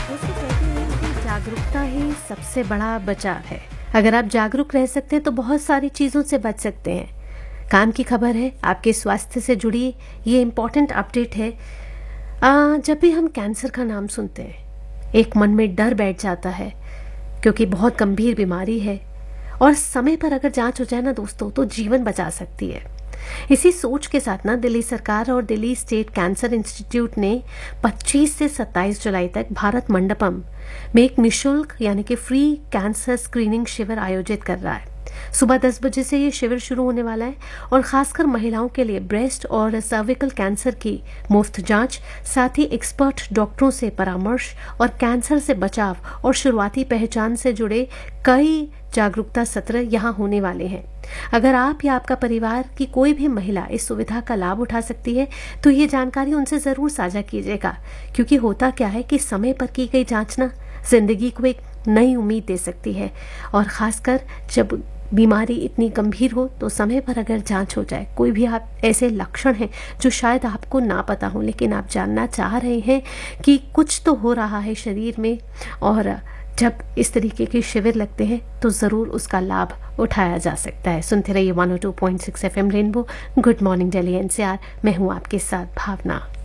दोस्तों कहते हैं कि जागरूकता ही सबसे बड़ा बचाव है। अगर आप जागरूक रह सकते हैं तो बहुत सारी चीज़ों से बच सकते हैं। काम की खबर है, आपके स्वास्थ्य से जुड़ी ये इम्पोर्टेंट अपडेट है। जब भी हम कैंसर का नाम सुनते हैं एक मन में डर बैठ जाता है, क्योंकि बहुत गंभीर बीमारी है और समय पर अगर जांच हो जाए ना दोस्तों तो जीवन बचा सकती है। इसी सोच के साथ ना दिल्ली सरकार और दिल्ली स्टेट कैंसर इंस्टीट्यूट ने 25 से 27 जुलाई तक भारत मंडपम में एक निशुल्क यानी कि फ्री कैंसर स्क्रीनिंग शिविर आयोजित कर रहा है। सुबह 10 बजे से ये शिविर शुरू होने वाला है और खासकर महिलाओं के लिए ब्रेस्ट और सर्विकल कैंसर की मुफ्त जांच, साथ ही एक्सपर्ट डॉक्टरों से परामर्श और कैंसर से बचाव और शुरुआती पहचान से जुड़े कई जागरूकता सत्र यहाँ होने वाले हैं। अगर आप या आपका परिवार की कोई भी महिला इस सुविधा का लाभ उठा सकती है तो ये जानकारी उनसे जरूर साझा कीजिएगा, क्योंकि होता क्या है कि समय पर की गई जांच ना जिंदगी को एक नई उम्मीद दे सकती है। और खासकर जब बीमारी इतनी गंभीर हो तो समय पर अगर जांच हो जाए, कोई भी आप ऐसे लक्षण हैं जो शायद आपको ना पता हो लेकिन आप जानना चाह रहे हैं कि कुछ तो हो रहा है शरीर में, और जब इस तरीके के शिविर लगते हैं तो ज़रूर उसका लाभ उठाया जा सकता है। सुनते रहिए 102.6 FM rainbow. Good morning Delhi NCR। मैं हूँ आपके साथ भावना।